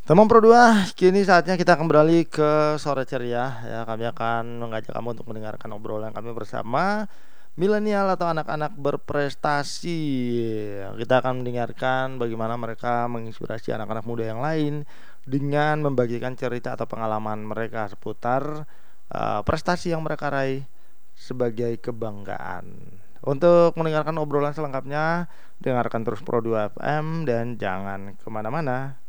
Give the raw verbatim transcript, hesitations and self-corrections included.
Teman Pro dua, kini saatnya kita akan beralih ke Sore Ceria ya. Kami akan mengajak kamu untuk mendengarkan obrolan kami bersama milenial atau anak-anak berprestasi. Kita akan mendengarkan bagaimana mereka menginspirasi anak-anak muda yang lain dengan membagikan cerita atau pengalaman mereka seputar uh, prestasi yang mereka raih sebagai kebanggaan. Untuk mendengarkan obrolan selengkapnya, dengarkan terus Pro dua F M dan jangan kemana-mana.